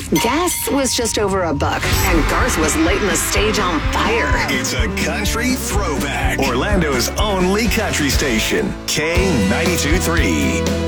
Gas was just over $1, and Garth was lighting the stage on fire. It's a country throwback. Orlando's only country station, K92.3.